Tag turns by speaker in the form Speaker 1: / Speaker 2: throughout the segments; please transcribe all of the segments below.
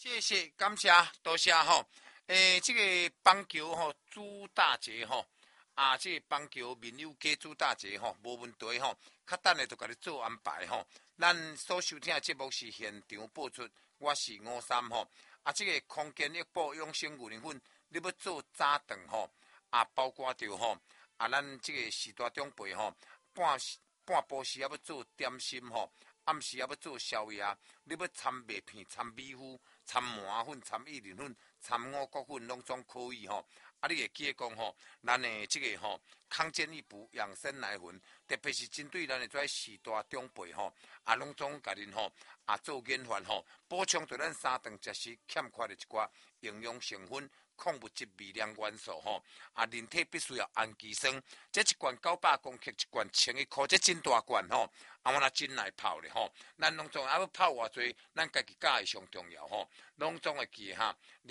Speaker 1: 谢谢，感谢，多谢吼。这个棒球吼主打节吼，这个棒球民友家主打节吼，无问题吼。较等下就甲你做安排吼。咱所收听的节目是现场播出，我是53吼。这个空间一步养生牛奶粉，你要做早顿吼，包括着吼，咱这个时代长辈吼，半晡时要做点心吼。暗时要做宵夜，你要掺麦片、掺米糊、掺麻粉、掺薏仁粉、掺五谷粉，拢总可以吼。你会记得讲吼，咱的这个吼康健益补养生奶粉，特别是针对咱的这时代长辈吼，拢总甲恁吼做研发吼，补充对咱三顿食食欠缺的一寡营养成分。矿物质、微量元素吼，人体必须要氨基酸，这一罐900公克，一罐1100块，这真大罐吼，我若真来泡咧吼，咱拢总要泡偌济，咱家己家己上重要吼，拢总会记哈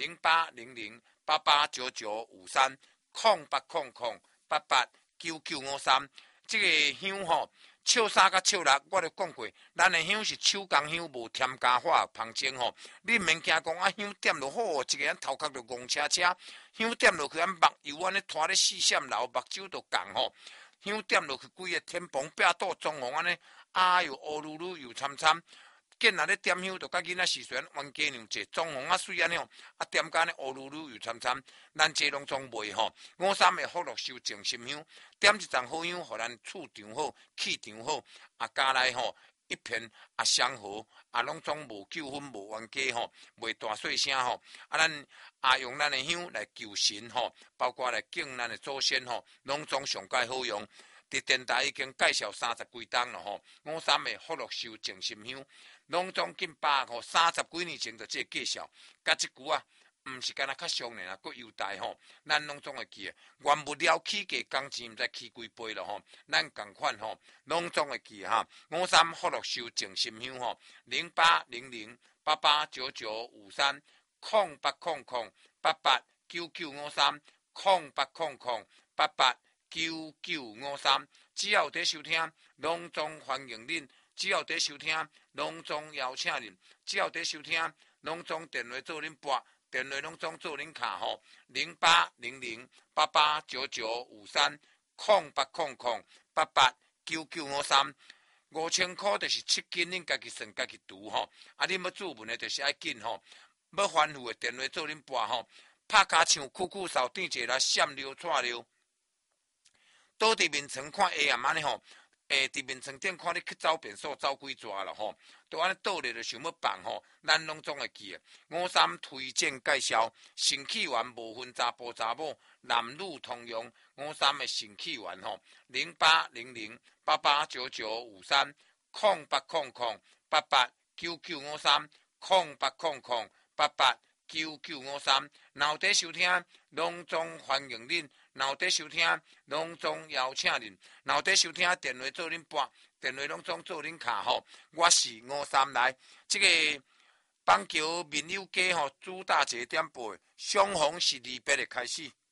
Speaker 1: ，0800889953，0800889953，这个香吼。笑3甲笑6，我就讲过，咱的香是手工香，无添加化芳精吼。你免惊讲香点落好，一个人头壳就戆车车，香点落去，目油安尼拖咧4闪流，目睭都红吼。香点落去，规个天崩壁倒装潢安尼，哟，乌噜噜油参参。见人咧点香，就甲囡仔时阵冤家娘坐，装潢水安尼吼，点甲呢乌噜噜油参参，咱这拢总卖吼。53的福禄寿静心香，点一丛好香，互咱厝场好，气场好，加来吼一片香荷，拢总无纠纷，无冤家吼，袂大细声吼。咱用咱的香来求神吼，包括来敬咱的祖先吼，拢总上界好用。伫电台已经介绍30几档了吼，53的福禄寿静心香。拢总近百吼，30几年前就这介绍，甲即句毋是干那较俗呢，佫优待吼，咱拢总会记。原物料起价工钱毋知起几倍了吼，咱共款吼，拢总会记哈。53福禄寿静心香吼，0800889953，0800889953，只要有在收听，拢总欢迎恁。只要在收听，拢总邀请恁；只要在收听，拢总电话做恁拨，电话拢总做恁卡吼，0800889953，0800889953，5000块就是7斤，恁家己算家己除吼。恁要注文的，就是爱紧吼，要反复的电话做恁拨吼，拍卡唱酷酷扫顶一来闪溜串溜，倒伫面床看下暗安尼吼。伫面床顶看你去走便所走几逝了吼，都安尼倒咧就想要放吼，咱拢总会记诶。53推荐介绍，肾气丸无分查甫查某，男女通用。53的肾气丸吼，0800889953，0800889953，若有在收听，拢总欢迎恁。若有在收听，拢总邀请恁；若有在收听，电话做恁拨，电话拢总做恁卡吼。我是53来，这个棒球民友家吼主打节点播，相逢是离别的开始。